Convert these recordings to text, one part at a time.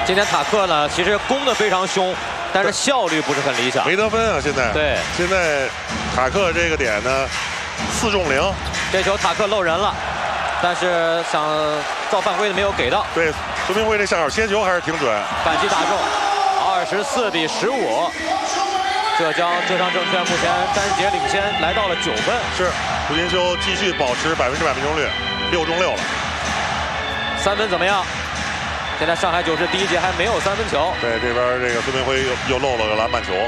今天塔克呢，其实攻得非常凶，但是效率不是很理想， 没得分啊！现在对， 现在塔克这个点呢，4中0。 这球塔克漏人了，但是想造犯规的没有给到。 对，孙明辉这下手切球还是挺准， 反击打中，24比15。浙江浙商证券目前单节领先，来到了9分。 是，胡金秋继续保持100%命中率，6中6了。 3分怎么样？现在上海9市第一节还没有3分球。 对，这边这个孙明辉又漏了个篮板球。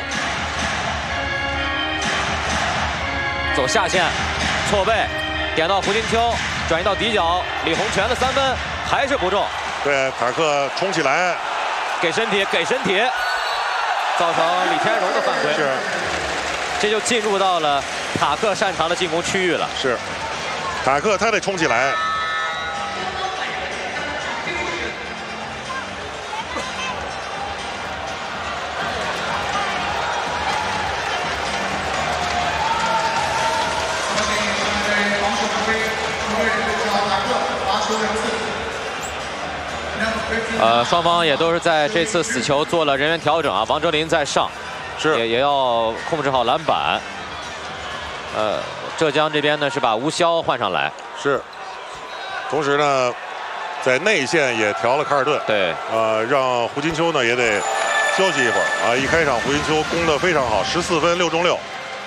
走下线，错位，点到胡金秋，转移到底角，李洪权的3分还是不中。 对，塔克冲起来， 给身体，给身体，造成李天荣的犯规。 是， 这就进入到了塔克擅长的进攻区域了。 是，塔克他得冲起来。 双方也都是在这次死球做了人员调整啊。王哲林在上， 是也要控制好篮板。浙江这边呢是把吴骁换上来， 是。同时呢，在内线也调了卡尔顿， 对， 让胡金秋呢也得休息一会儿啊。一开场胡金秋攻得非常好，14分6中6。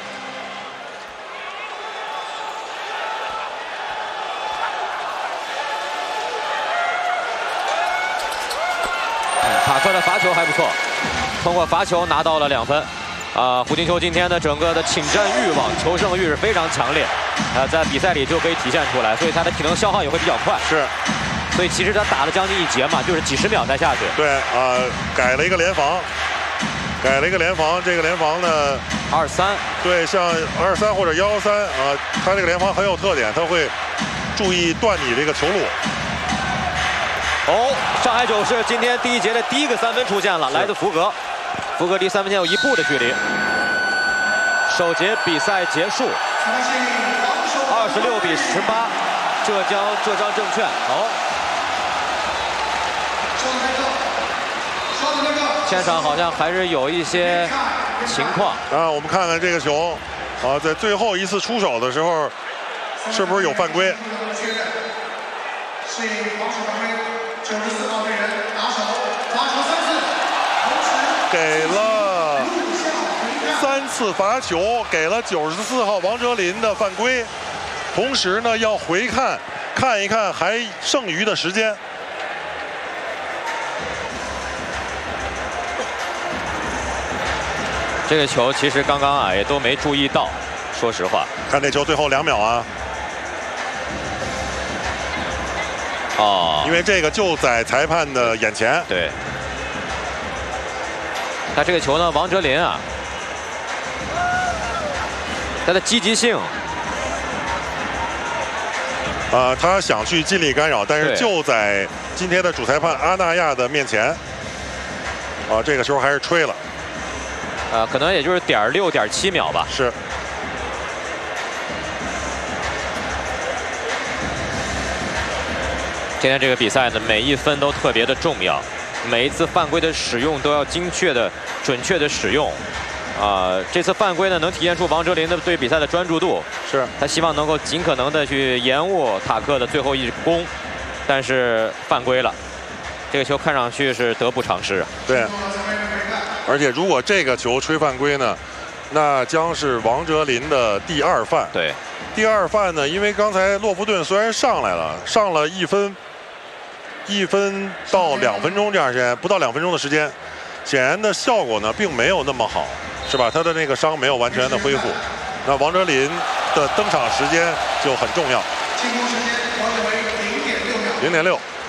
塔克的罚球还不错，通过罚球拿到了2分。胡金秋今天的整个的侵占欲望、求胜欲是非常强烈，在比赛里就可以体现出来，所以他的体能消耗也会比较快。 是， 所以其实他打了将近1节嘛，就是几十秒才下去。 对，改了一个联防，这个联防呢 2-3， 对，像2-3或者1-3啊，他这个联防很有特点，他会注意断你这个球路。 上海9市今天第一节的第一个3分出现了，来自福格。福格离3分线有1步的距离。首节比赛结束，26比18，浙商证券。现场好像还是有一些情况啊。我们看看这个球，在最后一次出手的时候，是不是有犯规？是防守犯规，94号队员打手罚球3次，给了3次罚球，给了94号王哲林的犯规，同时呢要回看一看还剩余的时间。 这个球其实刚刚也都没注意到，说实话。 看这球最后2秒啊。因为这个就在裁判的眼前。 对。他这个球呢，王哲林他的积极性， 他想去尽力干扰，但是就在今天的主裁判阿纳亚的面前，这个球还是吹了。 可能也就是0.6、0.7秒吧。 是。 今天这个比赛呢，每一分都特别的重要，每一次犯规的使用都要精确的、准确的使用。这次犯规呢，能体现出王哲林的对比赛的专注度。 是， 他希望能够尽可能的去延误塔克的最后一攻，但是犯规了。这个球看上去是得不偿失啊。 对。而且如果这个球吹犯规呢，那将是王哲林的第2犯。 对。 第2犯呢，因为刚才洛夫顿虽然上来了，上了1分到2分钟这样时间，不到2分钟的时间，显然的效果呢并没有那么好，是吧？他的那个伤没有完全的恢复。那王哲林的登场时间就很重要。进攻时间调整为0.6秒。0.6。